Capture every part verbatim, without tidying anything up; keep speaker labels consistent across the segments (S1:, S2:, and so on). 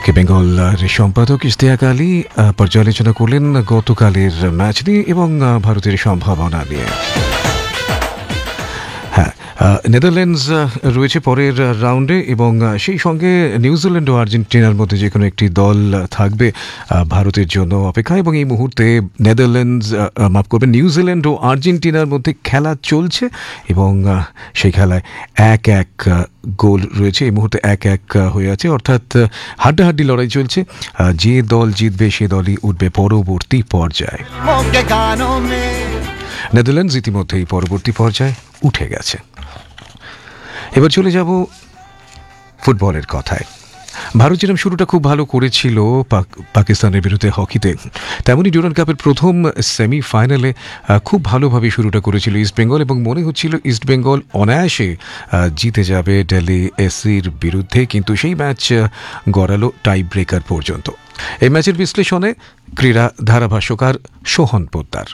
S1: কে বেঙ্গলের সম্পাদক ইশতিয়াক আলী পর্যালোচনা করলেন গতকালের ম্যাচ নিয়ে এবং ভারতের সম্ভাবনা নিয়ে। হ্যাঁ, নেদারল্যান্ডস রয়েছে পরের রাউন্ডে এবং সেই সঙ্গে নিউজিল্যান্ড ও আর্জেন্টিনার মধ্যে যে কোনো একটি দল থাকবে ভারতের জন্য অপেক্ষা। এবং এই মুহূর্তে নেদারল্যান্ডস মাফ করবেন নিউজিল্যান্ড ও আর্জেন্টিনার মধ্যে খেলা চলছে এবং সেই খেলায় এক এক গোল রয়েছে। এই মুহূর্তে এক এক হয়ে আছে, অর্থাৎ হাড্ডাহাড্ডি লড়াই চলছে। যে দল জিতবে সে দলই উঠবে পরবর্তী পর্যায়ে। নেদারল্যান্ডস ইতিমধ্যেই পরবর্তী পর্যায়ে উঠে গেছে। এবার চলে যাব ফুটবলের কথায়। ভারত যেরকম শুরুটা খুব ভালো করেছিল পাকিস্তানের বিরুদ্ধে হকিতে, তেমনি ডুরান্ড কাপের প্রথম সেমিফাইনালে খুব ভালোভাবে শুরুটা করেছিল ইস্টবেঙ্গল এবং মনে হচ্ছিল ইস্টবেঙ্গল অনায়াসে জিতে যাবে দিল্লি এসির বিরুদ্ধে, কিন্তু সেই ম্যাচ গড়ালো টাই ব্রেকার পর্যন্ত। এই ম্যাচের বিশ্লেষণে ক্রীড়া ধারাভাষ্যকার সোহন পোদ্দার।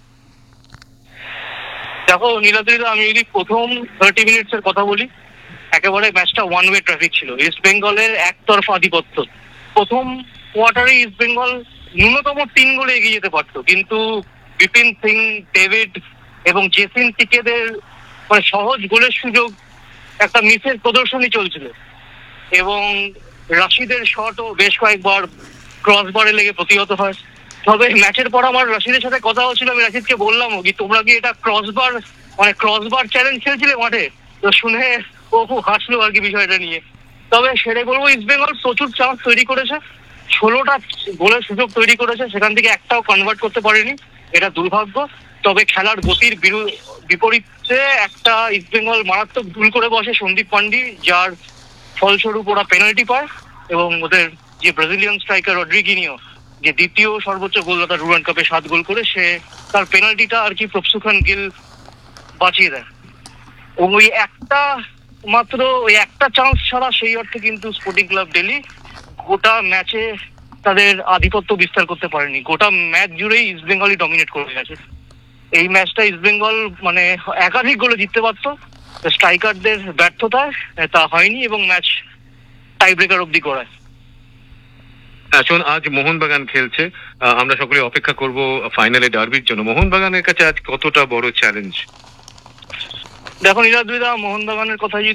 S2: দেখো নীলাদ্রিদা, আমি যদি প্রথম থার্টি মিনিটস এর কথা বলি, একেবারে ম্যাচটা ওয়ান ওয়ে ট্রাফিক ছিল। ইস্ট বেঙ্গলের একতরফা আধিপত্য। প্রথম কোয়ার্টারে ইস্ট বেঙ্গল ন্যূনতম তিন গোলে এগিয়ে যেতে পারতো, কিন্তু বিপিন সিং, ডেভিড এবং জেসিন টিকেদের মানে সহজ গোলের সুযোগ, একটা মিসের প্রদর্শনী চলছিল এবং রাশিদের শটও বেশ কয়েকবার ক্রসবারে লেগে প্রতিহত হয়। তবে ম্যাচের পর আমার রাশিদের সাথে কথা হচ্ছিল, আমি রাশিদকে বললাম কি তোমরা কি এটা ক্রসবার মানে ক্রসবার চ্যালেঞ্জ খেলছিলে মাঠে? তো শুনে ও খুব হাসলো আর কি বিষয়টা নিয়ে। তবে সেটাই বলবো, ইস্ট বেঙ্গল প্রচুর চান্স তৈরি করেছে, ষোলোটা গোলের সুযোগ তৈরি করেছে, সেখান থেকে একটাও কনভার্ট করতে পারেনি, এটা দুর্ভাগ্য। তবে খেলার গতির বিপরীতে একটা ইস্ট বেঙ্গল মারাত্মক ভুল করে বসে সন্দীপ পান্ডি, যার ফলস্বরূপ ওরা পেনাল্টি পায় এবং ওদের যে ব্রাজিলিয়ান স্ট্রাইকার রড্রিগিনিও, যে দ্বিতীয় সর্বোচ্চ গোলদাতা ডুরান্ড কাপে সাত গোল করে, সে তার পেনাল্টিটা আর কি প্রফসু খান গিল বাঁচিয়ে দেয়। ওই একটা মাত্র ওই একটা চান্স ছাড়া সেই অর্থে কিন্তু স্পোর্টিং ক্লাব দিল্লি গোটা ম্যাচে তাদের আধিপত্য বিস্তার করতে পারেনি। গোটা ম্যাচ জুড়েই ইস্ট বেঙ্গলই ডমিনেট করে গেছে। এই ম্যাচটা ইস্ট বেঙ্গল মানে একাধিক গোলে জিততে পারতো, স্ট্রাইকারদের ব্যর্থতায় তা হয়নি এবং ম্যাচ টাই ব্রেকার অব্দি করায়।
S3: এখন আজ মোহনবাগান খেলছে, আমরা সকলে অপেক্ষা করব ফাইনালে ডার্বির জন্য। মোহনবাগানের কাছে আজ কতটা বড় চ্যালেঞ্জ?
S2: দেখো নীলাদ্রিদা, মোহনবাগানের কথা